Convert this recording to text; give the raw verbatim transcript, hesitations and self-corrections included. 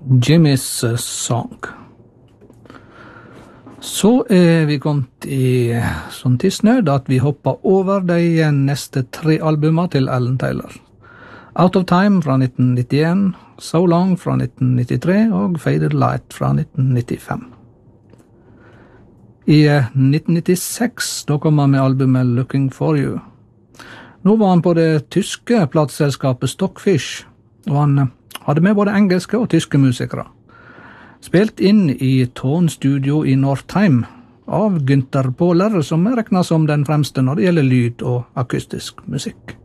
Jimmy's Song. Så er vi kommet i sånn tidsnød at vi hopper over de neste tre albumene til Alan Taylor. Out of Time fra nitten nittien, So Long fra nitten nittitre og Faded Light fra nitten nittifem. I nitten nittiseks da kom han med albumet Looking For You. Nå var han på det tyske plateselskapet Stockfish, og han hadde med både engelske og tyske musikere. Spilt inn i Tone Studio i Northeim av Günther Pohler, som er regnet som den fremste når det gjelder lyd og akustisk musikk.